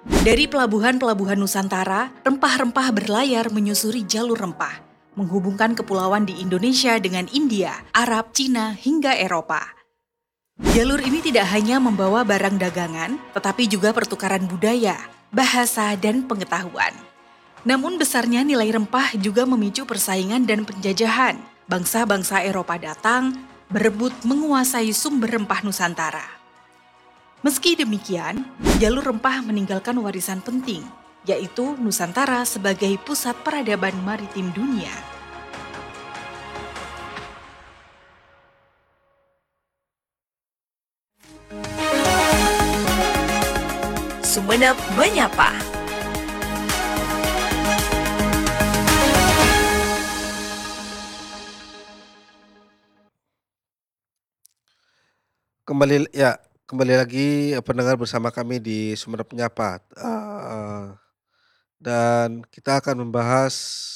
Dari pelabuhan-pelabuhan Nusantara, rempah-rempah berlayar menyusuri jalur rempah, menghubungkan kepulauan di Indonesia dengan India, Arab, Cina, hingga Eropa. Jalur ini tidak hanya membawa barang dagangan, tetapi juga pertukaran budaya, bahasa, dan pengetahuan. Namun besarnya nilai rempah juga memicu persaingan dan penjajahan. Bangsa-bangsa Eropa datang, berebut menguasai sumber rempah Nusantara. Meski demikian, jalur rempah meninggalkan warisan penting, yaitu Nusantara sebagai pusat peradaban maritim dunia. Sumenep Menyapa. Kembali lagi pendengar bersama kami di Sumenep Menyapa, dan kita akan membahas,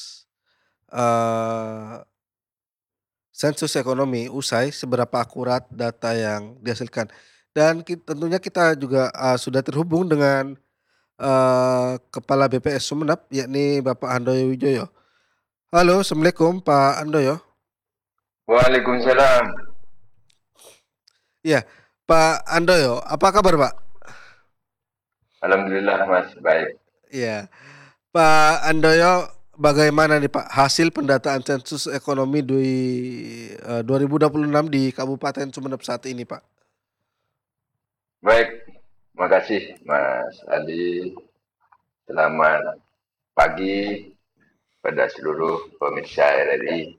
eee, sensus ekonomi usai seberapa akurat data yang dihasilkan. Dan tentunya kita juga, sudah terhubung dengan, Kepala BPS Sumenep yakni Bapak Handoyo Wijoyo. Halo, assalamualaikum Pak Handoyo. Waalaikumsalam. Iya, Pak Handoyo, apa kabar Pak? Alhamdulillah Mas, baik. Iya. Pak Handoyo, bagaimana nih Pak hasil pendataan sensus ekonomi 2026 di Kabupaten Sumeneb saat ini Pak? Baik, makasih Mas Adi. Selamat pagi pada seluruh pemirsa RRI.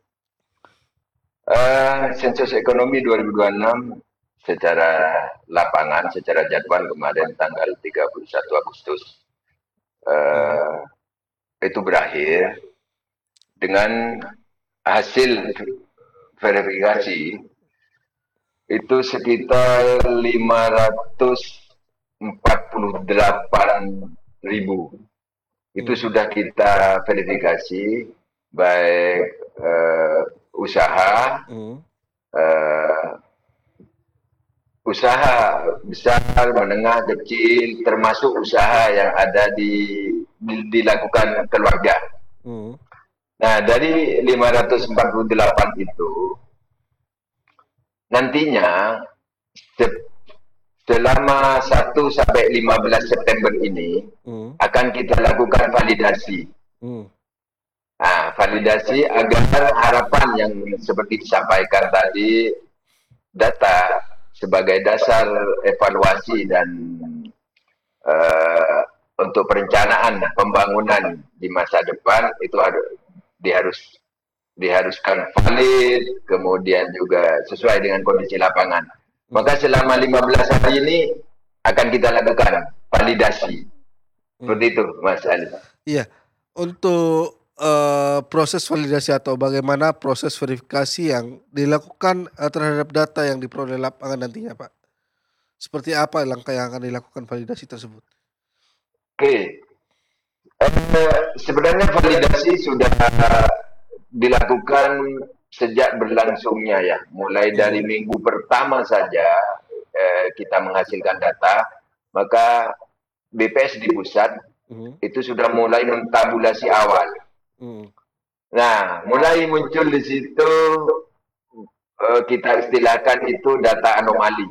Sensus ekonomi 2026 secara lapangan, secara jadwal kemarin tanggal 31 Agustus itu berakhir dengan hasil verifikasi itu sekitar 548.000. Itu sudah kita verifikasi baik usaha besar, menengah, kecil, termasuk usaha yang ada dilakukan keluarga. Nah, dari 548 itu nantinya selama 1 sampai 15 September ini akan kita lakukan validasi. Nah, validasi agar harapan yang seperti disampaikan tadi, data sebagai dasar evaluasi dan untuk perencanaan pembangunan di masa depan itu diharuskan valid, kemudian juga sesuai dengan kondisi lapangan. Maka selama 15 hari ini akan kita lakukan validasi. Seperti itu, Mas Ali. Iya, untuk proses validasi atau bagaimana proses verifikasi yang dilakukan terhadap data yang diperoleh lapangan nantinya Pak? Seperti apa langkah yang akan dilakukan validasi tersebut? Oke, sebenarnya validasi sudah dilakukan sejak berlangsungnya ya, mulai dari minggu pertama saja kita menghasilkan data, maka BPS di pusat itu sudah mulai mentabulasi awal. Nah, mulai muncul di situ kita istilahkan itu data anomali.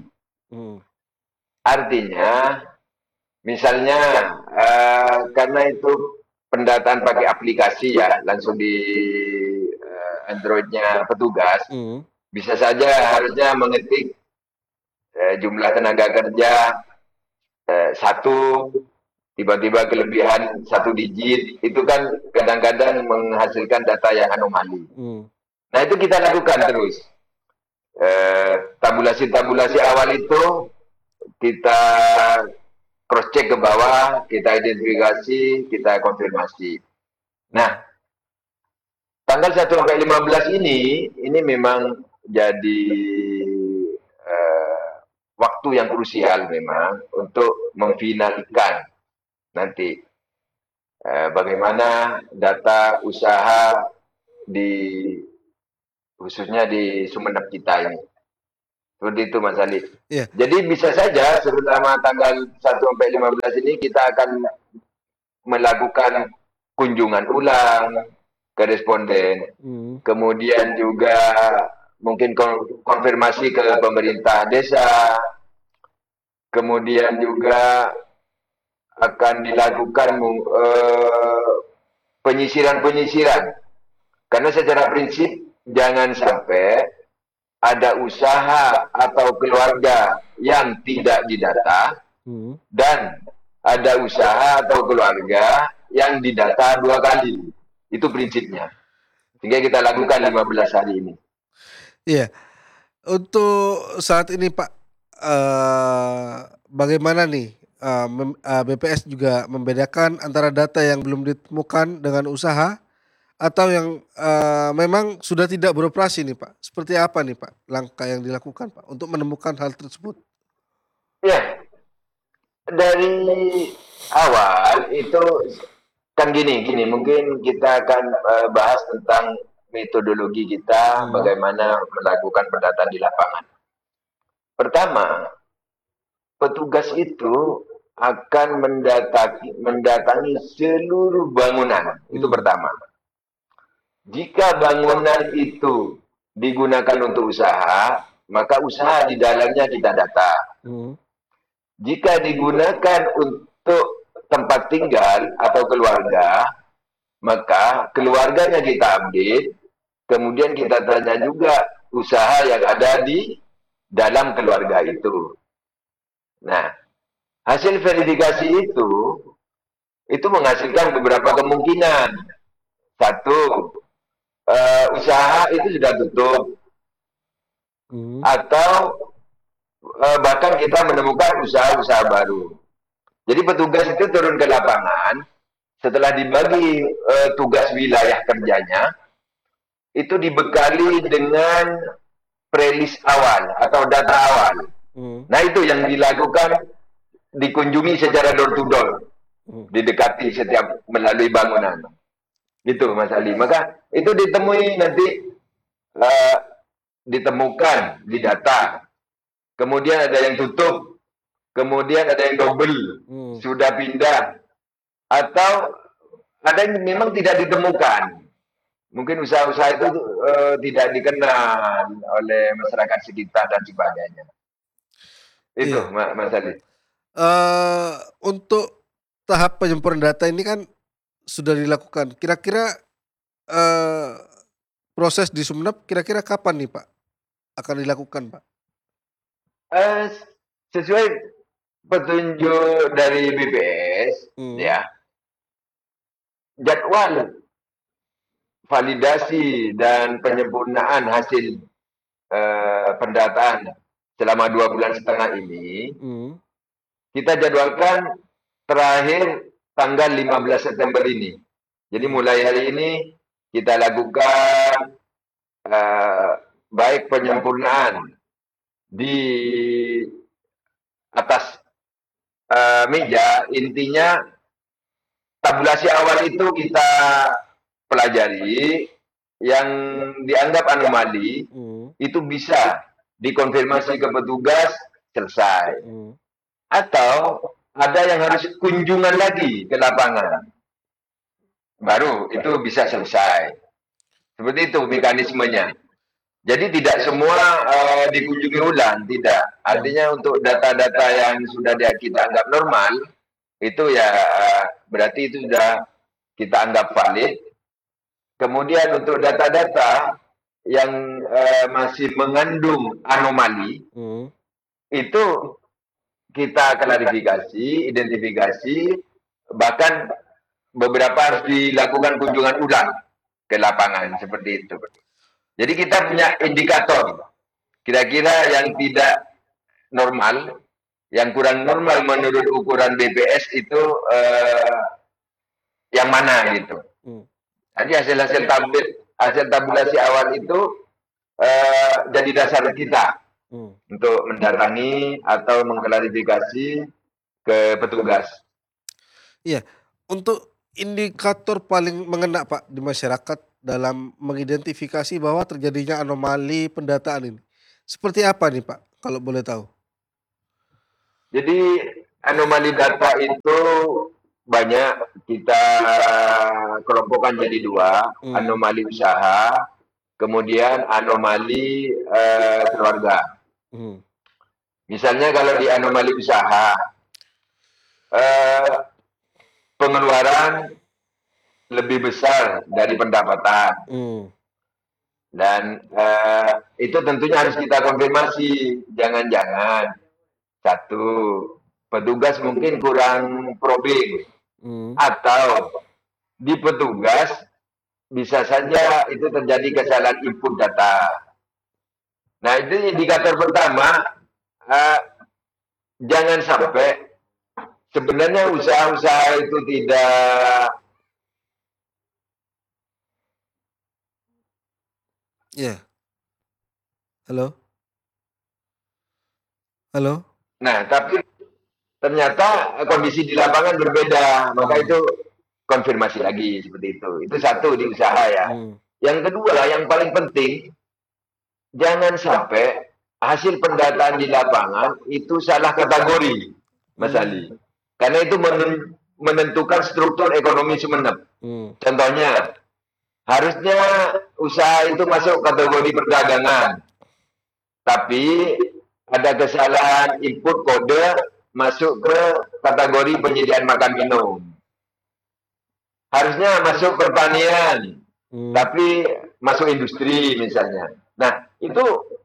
Artinya, misalnya karena itu pendataan pakai aplikasi ya, langsung di Android-nya petugas, bisa saja harusnya mengetik jumlah tenaga kerja satu, tiba-tiba kelebihan 1 digit, itu kan kadang-kadang menghasilkan data yang anomali. Nah, itu kita lakukan terus. Tabulasi-tabulasi awal itu kita cross-check ke bawah, kita identifikasi, kita konfirmasi. Nah, tanggal 1 sampai 15 ini memang jadi waktu yang krusial memang untuk memfinalkan nanti bagaimana data usaha khususnya di Sumeneb kita ini. Seperti itu Mas Ali. Iya. Jadi bisa saja selama tanggal 1 sampai 15 ini kita akan melakukan kunjungan ulang ke responden. Kemudian juga mungkin konfirmasi ke pemerintah desa. Kemudian juga akan dilakukan penyisiran. Karena secara prinsip jangan sampai ada usaha atau keluarga yang tidak didata dan ada usaha atau keluarga yang didata 2 kali. Itu prinsipnya. Sehingga kita lakukan 15 hari ini. Iya. Untuk saat ini Pak, bagaimana nih BPS juga membedakan antara data yang belum ditemukan dengan usaha atau yang memang sudah tidak beroperasi nih Pak? Seperti apa nih Pak langkah yang dilakukan Pak untuk menemukan hal tersebut? Ya, dari awal itu kan gini, mungkin kita akan bahas tentang metodologi kita bagaimana melakukan pendataan di lapangan. Pertama, petugas itu akan mendatangi seluruh bangunan. Itu pertama. Jika bangunan itu digunakan untuk usaha, maka usaha di dalamnya kita data. Jika digunakan untuk tempat tinggal atau keluarga, maka keluarganya kita update, kemudian kita tanya juga usaha yang ada di dalam keluarga itu. Nah, hasil verifikasi itu menghasilkan beberapa kemungkinan. Satu, usaha itu sudah tutup, atau bahkan kita menemukan usaha-usaha baru. Jadi petugas itu turun ke lapangan, setelah dibagi tugas wilayah kerjanya, itu dibekali dengan prelis awal atau data awal. Nah itu yang dilakukan, dikunjungi secara door to door, didekati setiap melalui bangunan. Gitu Mas Ali. Maka itu ditemui nanti ditemukan di data. Kemudian ada yang tutup, kemudian ada yang double, sudah pindah, atau ada yang memang tidak ditemukan. Mungkin usaha-usaha itu tidak dikenal oleh masyarakat sekitar dan sebagainya. Itu Mas Ali. Untuk tahap penyempurnaan data ini kan sudah dilakukan. Kira-kira proses di Sumeneb kira-kira kapan nih Pak akan dilakukan Pak? Sesuai petunjuk dari BPS, ya, jadwal validasi dan penyempurnaan hasil pendataan selama 2,5 bulan ini, kita jadwalkan terakhir tanggal 15 September ini. Jadi mulai hari ini kita lakukan baik penyempurnaan di atas meja, intinya tabulasi awal itu kita pelajari, yang dianggap anomali itu bisa dikonfirmasi ke petugas, selesai. Atau ada yang harus kunjungan lagi ke lapangan, baru itu bisa selesai. Seperti itu mekanismenya. Jadi tidak semua dikunjungi ulang, tidak. Artinya untuk data-data yang sudah kita anggap normal, itu ya berarti itu sudah kita anggap valid. Kemudian untuk data-data yang masih mengandung anomali, itu kita klarifikasi, identifikasi, bahkan beberapa harus dilakukan kunjungan ulang ke lapangan, seperti itu. Jadi kita punya indikator, kira-kira yang tidak normal, yang kurang normal menurut ukuran BPS itu yang mana gitu. Jadi hasil tabulasi awal itu jadi dasar kita untuk mendatangi atau mengklarifikasi ke petugas. Iya, untuk indikator paling mengena Pak di masyarakat dalam mengidentifikasi bahwa terjadinya anomali pendataan ini, seperti apa nih Pak? kalau boleh tahu? Jadi anomali data itu banyak, kita kelompokkan jadi dua, anomali usaha, kemudian anomali keluarga. Misalnya kalau di anomali usaha, pengeluaran lebih besar dari pendapatan. Dan itu tentunya harus kita konfirmasi. Jangan-jangan satu, petugas mungkin kurang probing, atau di petugas bisa saja itu terjadi kesalahan input data. Nah, itu indikator pertama. Jangan sampai sebenarnya usaha-usaha itu tidak. Ya. Halo? Halo? Nah, tapi ternyata kondisi di lapangan berbeda. Maka itu konfirmasi lagi seperti itu. Itu satu di usaha ya. Yang kedua, yang paling penting, jangan sampai hasil pendataan di lapangan itu salah kategori, Mas Ali. Karena itu menentukan struktur ekonomi Sumeneb. Contohnya, harusnya usaha itu masuk kategori perdagangan. Tapi ada kesalahan input kode masuk ke kategori penyediaan makan minum. Harusnya masuk pertanian, tapi masuk industri misalnya. Nah, itu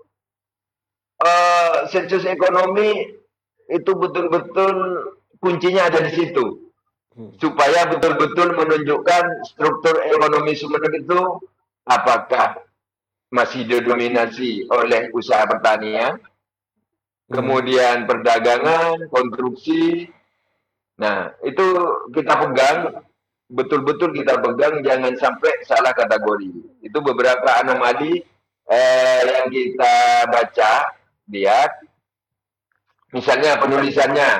sensus ekonomi itu betul-betul kuncinya ada di situ. Supaya betul-betul menunjukkan struktur ekonomi Sumeneb itu apakah masih didominasi oleh usaha pertanian, kemudian perdagangan, konstruksi. Nah, itu kita pegang, betul-betul kita pegang, jangan sampai salah kategori. Itu beberapa anomali yang kita baca, lihat. Misalnya penulisannya,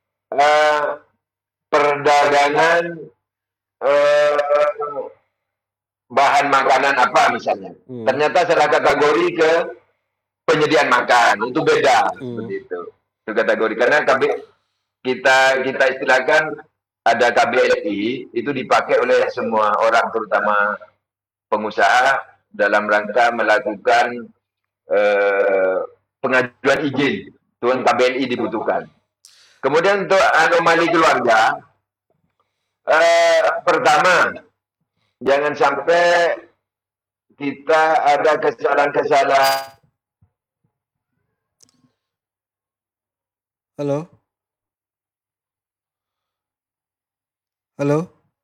perdagangan bahan makanan apa misalnya. Ternyata salah kategori ke penyediaan makan, itu beda seperti itu. Itu kategori karena kita istilahkan ada KBLI itu dipakai oleh semua orang terutama pengusaha dalam rangka melakukan pengajuan izin. Tuan KBLI dibutuhkan. Kemudian untuk anomali keluarga, pertama, jangan sampai kita ada kesalahan-kesalahan. Halo? Halo?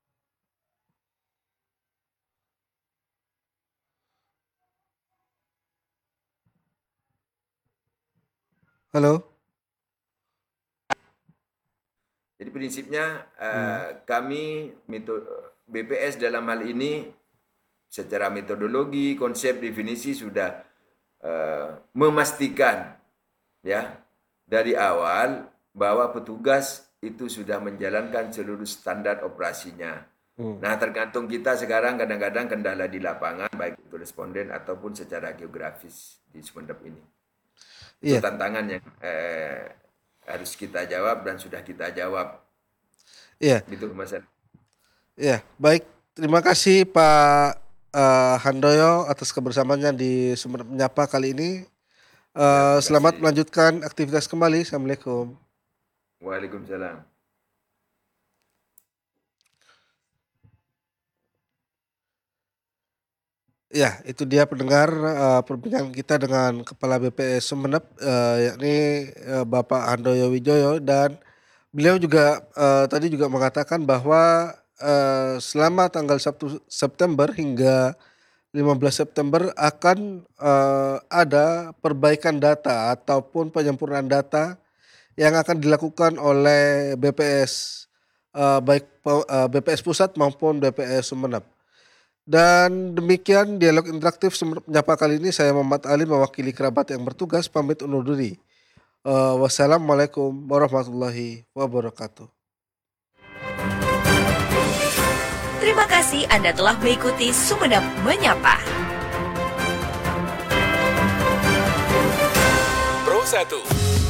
Halo? Jadi prinsipnya kami BPS dalam hal ini secara metodologi, konsep, definisi sudah memastikan ya dari awal bahwa petugas itu sudah menjalankan seluruh standar operasinya. Nah, tergantung kita sekarang kadang-kadang kendala di lapangan baik itu responden ataupun secara geografis di Sumeneb ini. Itu tantangan yang harus kita jawab dan sudah kita jawab. Iya. Gitu Mas. Iya, baik. Terima kasih Pak Handoyo atas kebersamaannya di Sumeneb Menyapa kali ini. Selamat melanjutkan aktivitas kembali. Assalamualaikum. Waalaikumsalam. Ya, itu dia pendengar perbincangan kita dengan Kepala BPS Sumeneb, yakni Bapak Handoyo Wijoyo, dan beliau juga tadi juga mengatakan bahwa selama tanggal 1 September hingga 15 September akan ada perbaikan data ataupun penyempurnaan data yang akan dilakukan oleh BPS, baik BPS Pusat maupun BPS Sumeneb. Dan demikian dialog interaktif Sumeneb Menyapa kali ini. Saya Muhammad Ali mewakili kerabat yang bertugas pamit undur diri. Wassalamualaikum warahmatullahi wabarakatuh. Terima kasih Anda telah mengikuti Sumeneb Menyapa. 1.